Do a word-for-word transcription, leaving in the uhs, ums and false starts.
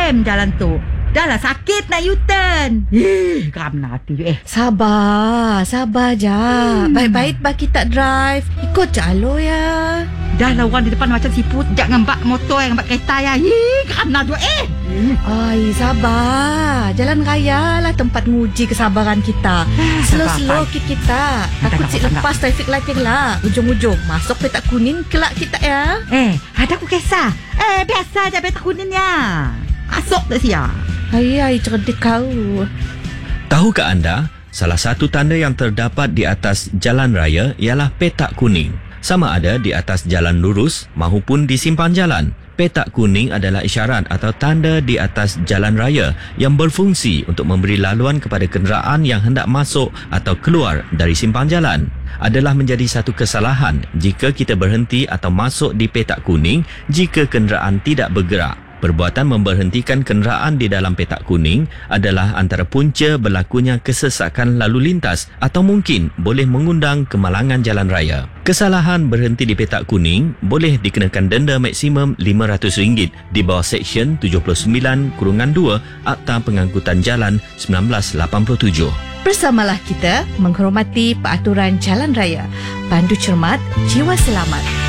lem jalan tu. Dah lah sakit nak U-turn. Ih, geram hati eh. Sabar, sabar je. Hmm. Baik-baik bagi tak drive. Ikut jalur ya. Dah lah orang di depan macam sipu. Jangan bak motor yang bak kereta ya. Ih, geram lah tu eh. Ai, sabar. Jalan raya lah tempat nguji kesabaran kita. Slow-slow kita. kita. Takut si lepas traffic light yang lah. Ujung-ujung masuk petak kuning kelak kita ya. Eh, ada aku kisah. Eh, biasa je petak kuning ya. Masuk tak siap. Ai, ai, cerdik kau. Tahukah anda, salah satu tanda yang terdapat di atas jalan raya ialah petak kuning. Sama ada di atas jalan lurus maupun di simpang jalan. Petak kuning adalah isyarat atau tanda di atas jalan raya yang berfungsi untuk memberi laluan kepada kenderaan yang hendak masuk atau keluar dari simpang jalan. Adalah menjadi satu kesalahan jika kita berhenti atau masuk di petak kuning jika kenderaan tidak bergerak. Perbuatan memberhentikan kenderaan di dalam petak kuning adalah antara punca berlakunya kesesakan lalu lintas atau mungkin boleh mengundang kemalangan jalan raya. Kesalahan berhenti di petak kuning boleh dikenakan denda maksimum lima ratus ringgit di bawah Seksyen tujuh puluh sembilan dua Akta Pengangkutan Jalan seribu sembilan ratus lapan puluh tujuh. Bersamalah kita menghormati peraturan jalan raya. Pandu cermat, jiwa selamat.